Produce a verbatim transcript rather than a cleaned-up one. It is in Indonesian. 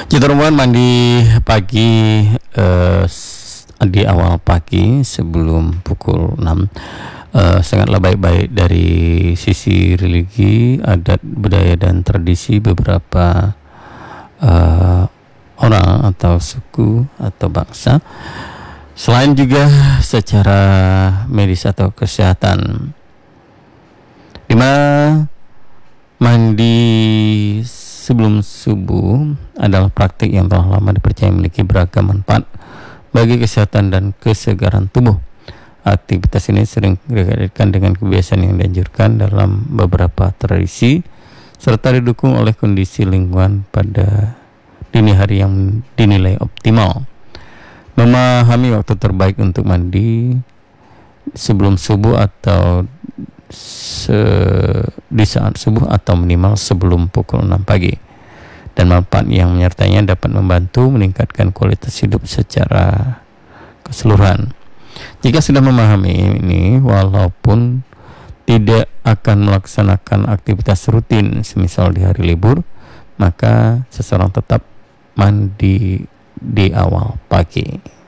Kita rumuhan mandi pagi eh, s- di awal pagi sebelum pukul enam eh, sangatlah baik-baik dari sisi religi, adat, budaya dan tradisi beberapa eh, orang atau suku atau bangsa. Selain juga secara medis atau kesehatan, di mana mandi sebelum subuh adalah praktik yang telah lama dipercaya memiliki beragam manfaat bagi kesehatan dan kesegaran tubuh. Aktivitas ini sering dikaitkan dengan kebiasaan yang dianjurkan dalam beberapa tradisi serta didukung oleh kondisi lingkungan pada dini hari yang dinilai optimal. Memahami waktu terbaik untuk mandi sebelum subuh atau se- di saat subuh atau minimal sebelum pukul enam pagi, dan manfaat yang menyertainya dapat membantu meningkatkan kualitas hidup secara keseluruhan. Jika sudah memahami ini, walaupun tidak akan melaksanakan aktivitas rutin semisal di hari libur, maka seseorang tetap mandi di awal pagi.